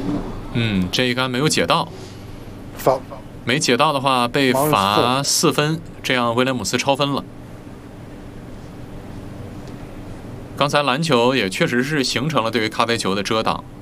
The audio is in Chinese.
这一杆没有解到， 罚没解到的话被罚4分，这样威廉姆斯超分了。刚才篮球也确实是形成了对于咖啡球的遮挡。